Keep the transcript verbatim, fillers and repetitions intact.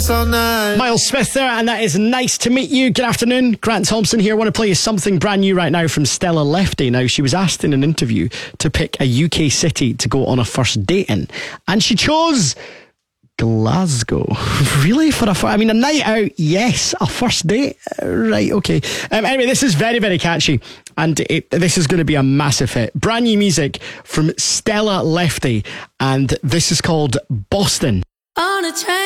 us all night. Miles Smith there, and that is Nice to Meet You. Good afternoon, Grant Thompson here. I want to play you something brand new right now from Stella Lefty. Now, she was asked in an interview to pick a U K city to go on a first date in, and she chose Glasgow. Really? For a, I mean, a night out, yes. A first date? Right, okay. Um, anyway, this is very, very catchy, and it, this is going to be a massive hit. Brand new music from Stella Lefty, and this is called Boston. On a train.